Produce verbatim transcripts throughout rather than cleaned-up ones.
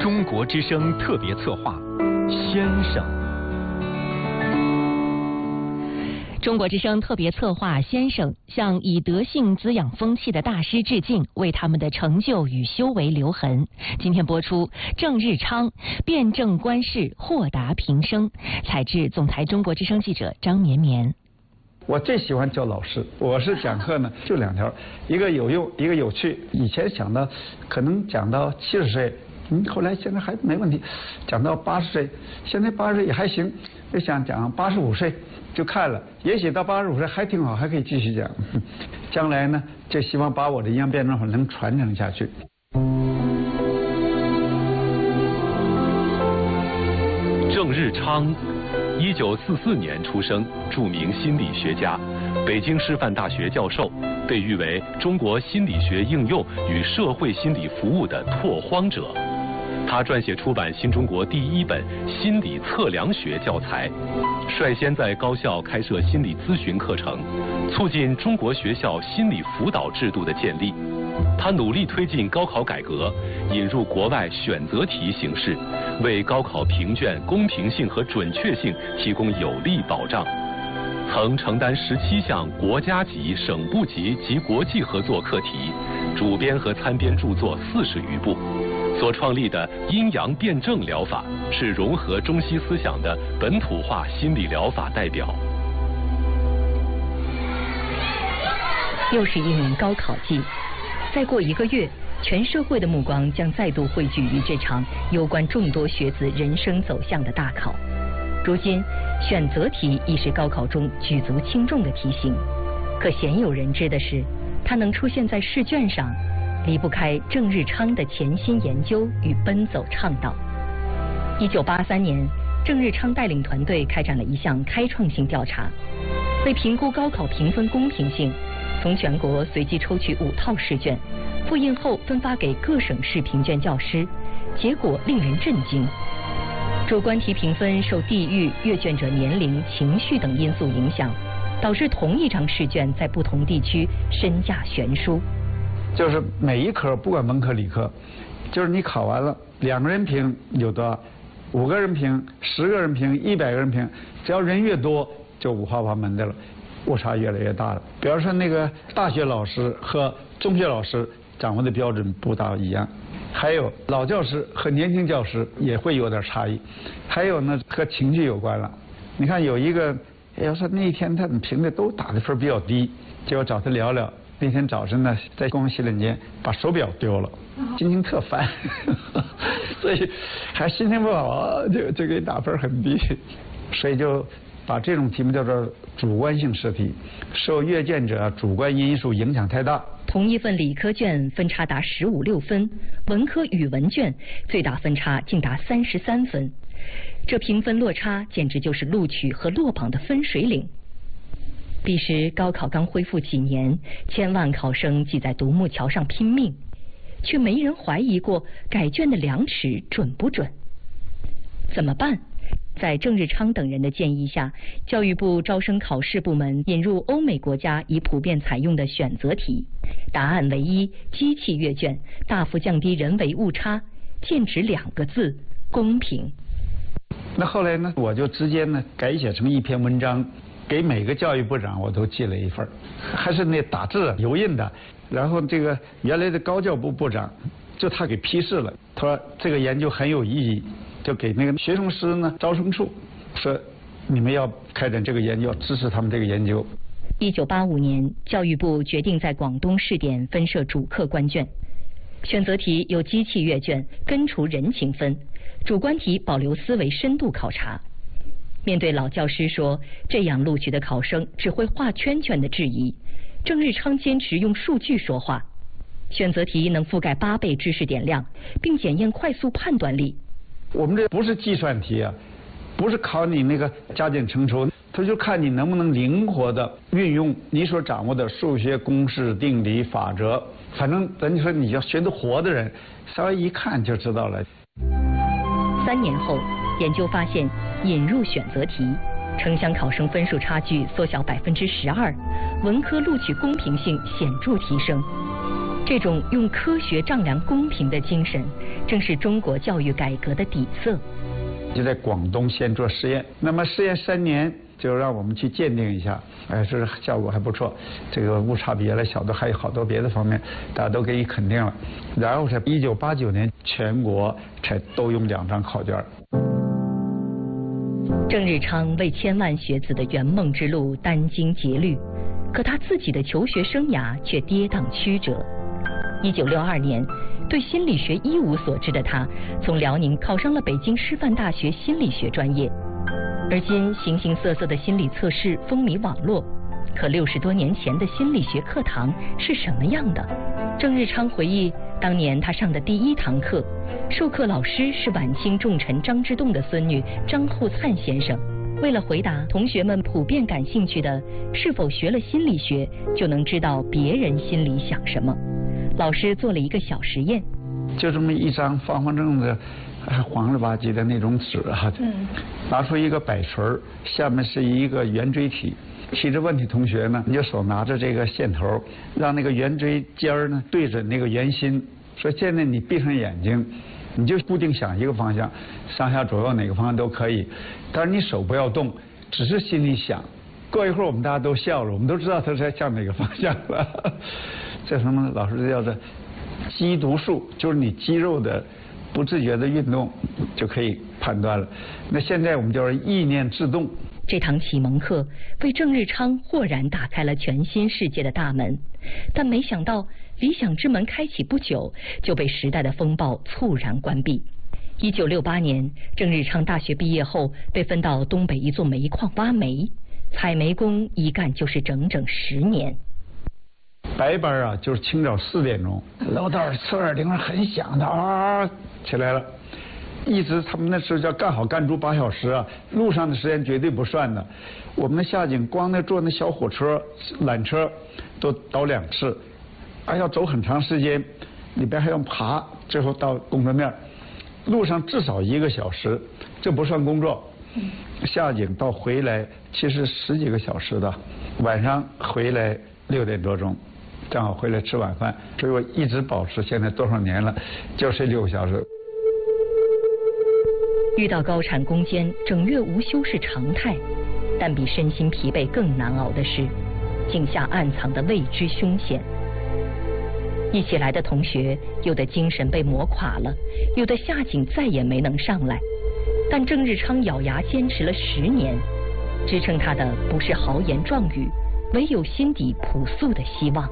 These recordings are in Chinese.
中国之声特别策划，先生。 中国之声特别策划先生向以德性滋养风气的大师致敬，为他们的成就与修为留痕。今天播出郑日昌辩证观世，豁达平生。采制总台中国之声记者张绵绵。 我最喜欢教老师，我是讲课呢就两条，一个有用，一个有趣。以前想到可能讲到七十岁，嗯，后来现在还没问题，讲到八十岁，现在八十岁也还行，就想讲八十五岁。就看了，也许到八十五岁还挺好，还可以继续讲。将来呢，就希望把我的营养辩证法能传承下去。 郑日昌，一九四四年出生，著名心理学家，北京师范大学教授，被誉为中国心理学应用与社会心理服务的拓荒者。他撰写出版新中国第一本心理测量学教材，率先在高校开设心理咨询课程，促进中国学校心理辅导制度的建立。他努力推进高考改革，引入国外选择题形式，为高考评卷公平性和准确性提供有力保障。曾承担十七项国家级、省部级及国际合作课题，主编和参编著作四十余部。所创立的阴阳辩证疗法是融合中西思想的本土化心理疗法代表。 又是一年高考季，再过一个月，全社会的目光将再度汇聚于这场攸关众多学子人生走向的大考。如今，选择题已是高考中举足轻重的题型，可鲜有人知的是，它能出现在试卷上，离不开郑日昌的潜心研究与奔走倡导。一九八三年，郑日昌带领团队开展了一项开创性调查，为评估高考评分公平性，从全国随机抽取五套试卷，复印后分发给各省市评卷教师，结果令人震惊。主观题评分受地域、阅卷者年龄、情绪等因素影响，导致同一张试卷在不同地区身价悬殊。 就是每一科不管文科理科，就是你考完了，两个人评有多少，五个人评，十个人评，一百个人评，只要人越多，就五花八门的了，误差越来越大了。比方说那个大学老师和中学老师掌握的标准不大一样，还有老教师和年轻教师也会有点差异，还有呢和情绪有关了。你看有一个，要说那一天他们评的都打的分比较低，结果找他聊聊。那天早晨呢，在公共洗脸间把手表丢了，心情特烦，所以还心情不好，就就给打分很低，所以就把这种题目叫做主观性试题，受阅卷者主观因素影响太大。 同一份理科卷分差达十五六分，文科语文卷最大分差竟达三十三分，这评分落差简直就是录取和落榜的分水岭。彼时高考刚恢复几年，千万考生挤在独木桥上拼命，却没人怀疑过改卷的量尺准不准。怎么办？在郑日昌等人的建议下，教育部招生考试部门引入欧美国家已普遍采用的选择题，答案唯一，机器阅卷，大幅降低人为误差，剑指两个字：公平。 那后来呢，我就直接呢改写成一篇文章，给每个教育部长我都寄了一份，还是那打字油印的。然后这个原来的高教部部长就他给批示了，他说这个研究很有意义，就给那个学生师呢招生处说你们要开展这个研究，要支持他们这个研究。 一九八五年，教育部决定在广东试点分设主客观卷，选择题由机器阅卷，根除人情分，主观题保留思维深度考察。面对老教师说这样录取的考生只会画圈圈的质疑，郑日昌坚持用数据说话。选择题能覆盖八倍知识点量，并检验快速判断力。 我们这不是计算题啊，不是考你那个加减乘除，它就看你能不能灵活的运用你所掌握的数学公式、定理、法则。反正咱就说你要学得活的人，稍微一看就知道了。 三年后，研究发现，引入选择题，城乡考生分数差距缩小百分之十二，文科录取公平性显著提升。 这种用科学丈量公平的精神，正是中国教育改革的底色。 就在广东先做实验，那么实验三年就让我们去鉴定一下，哎，这效果还不错，这个误差比原来小的还有好多别的方面，大家都给予肯定了。然后在一九八九年，全国才都用两张考卷。 郑日昌为千万学子的圆梦之路殚精竭虑，可他自己的求学生涯却跌宕曲折。一九六二年，对心理学一无所知的他，从辽宁考上了北京师范大学心理学专业。而今形形色色的心理测试风靡网络，可六十多年前的心理学课堂是什么样的？郑日昌回忆，当年他上的第一堂课，授课老师是晚清重臣张之洞的孙女张厚灿先生。为了回答同学们普遍感兴趣的是否学了心理学就能知道别人心里想什么，老师做了一个小实验， 就这么一张方方正正的还黄了吧唧的那种纸啊，嗯，拿出一个摆锤，下面是一个圆锥体，提着问题同学呢，你就手拿着这个线头，让那个圆锥尖儿呢对准那个圆心，说现在你闭上眼睛，你就固定想一个方向，上下左右哪个方向都可以，但是你手不要动，只是心里想。过一会儿我们大家都笑了，我们都知道他是在向哪个方向了。这什么老师就叫做肌读术，就是你肌肉的不自觉的运动就可以判断了。那现在我们叫意念自动。 这堂启蒙课为郑日昌豁然打开了全新世界的大门，但没想到理想之门开启不久就被时代的风暴猝然关闭。一九六八年，郑日昌大学毕业后被分到东北一座煤矿挖煤，采煤工一干就是整整十年。 白班啊，就是清早四点钟，楼道侧耳铃很响的啊，起来了，一直他们那时候叫干好干足八小时啊，路上的时间绝对不算的。我们下井光那坐那小火车、缆车都倒两次，还要走很长时间，里边还要爬，最后到工作面，路上至少一个小时，这不算工作。下井到回来其实十几个小时的，晚上回来六点多钟。正好回来吃晚饭，所以我一直保持现在多少年了，就睡六个小时。 遇到高产攻坚，整月无休是常态，但比身心疲惫更难熬的是井下暗藏的未知凶险。一起来的同学，有的精神被磨垮了，有的下井再也没能上来，但郑日昌咬牙坚持了十年，支撑他的不是豪言壮语，唯有心底朴素的希望。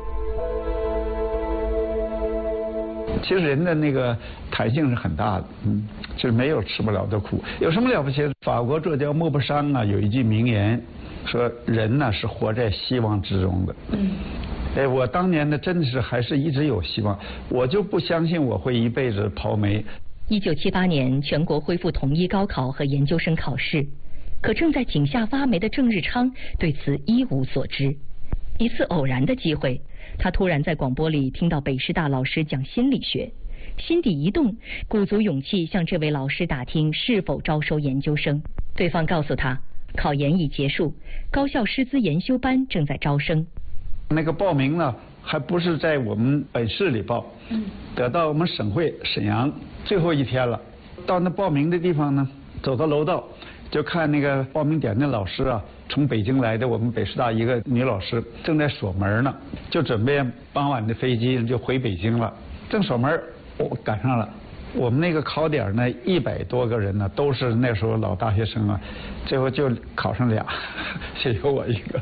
其实人的那个弹性是很大的，嗯，就是没有吃不了的苦。有什么了不起？法国作家莫泊桑啊有一句名言，说人呢是活在希望之中的。嗯，哎，我当年呢真的是还是一直有希望，我就不相信我会一辈子刨煤。 一九七八年，全国恢复统一高考和研究生考试，可正在井下挖煤的郑日昌对此一无所知。一次偶然的机会，他突然在广播里听到北师大老师讲心理学，心底一动，鼓足勇气向这位老师打听是否招收研究生。对方告诉他，考研已结束，高校师资研修班正在招生。 那个报名呢，还不是在我们本市里报，得到我们省会沈阳，最后一天了。到那报名的地方呢，走到楼道，就看那个报名点的老师啊，从北京来的，我们北师大一个女老师正在锁门呢，就准备傍晚的飞机就回北京了。正锁门，我赶上了。我们那个考点呢，一百多个人呢，都是那时候老大学生啊，最后就考上俩，只有我一个。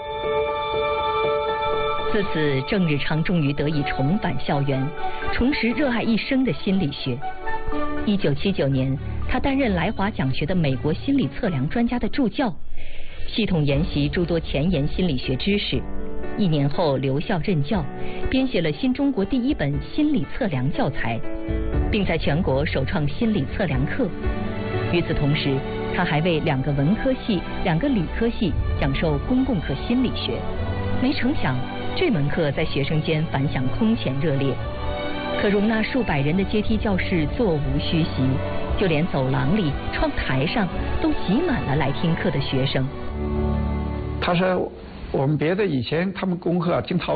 自此，郑日昌终于得以重返校园，重拾热爱一生的心理学。一九七九年，他担任来华讲学的美国心理测量专家的助教，系统研习诸多前沿心理学知识。一年后留校任教，编写了新中国第一本心理测量教材，并在全国首创心理测量课。与此同时，他还为两个文科系、两个理科系讲授公共课心理学。没成想，这门课在学生间反响空前热烈，可容纳数百人的阶梯教室座无虚席，就连走廊里、窗台上都挤满了来听课的学生。 他说我们别的以前他们功课经逃